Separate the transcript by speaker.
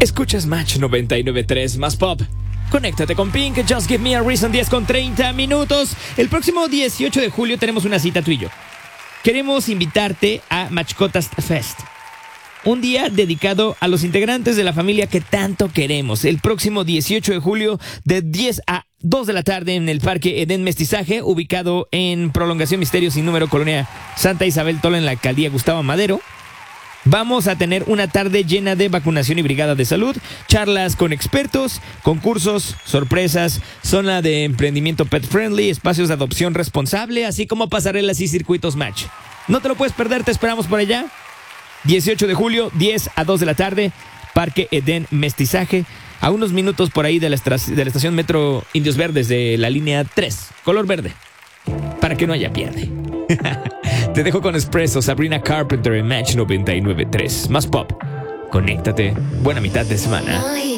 Speaker 1: Escuchas Match 99.3 más pop. Conéctate con Pink, Just Give Me a Reason, 10 con 30 minutos. El próximo 18 de julio tenemos una cita tú y yo. Queremos invitarte a Mascotas Fest, un día dedicado a los integrantes de la familia que tanto queremos. El próximo 18 de julio de 10 a 2 de la tarde en el Parque Edén Mestizaje, ubicado en Prolongación Misterio Sin Número, Colonia Santa Isabel Tola, en la alcaldía Gustavo Madero. Vamos a tener una tarde llena de vacunación y brigada de salud, charlas con expertos, concursos, sorpresas, zona de emprendimiento pet friendly, espacios de adopción responsable, así como pasarelas y circuitos Match. No te lo puedes perder, te esperamos por allá. 18 de julio, 10 a 2 de la tarde, Parque Edén Mestizaje, a unos minutos por ahí de la estación Metro Indios Verdes de la línea 3, color verde, para que no haya pierde. Te dejo con Espresso, Sabrina Carpenter en Match 99.3. Más pop. Conéctate. Buena mitad de semana.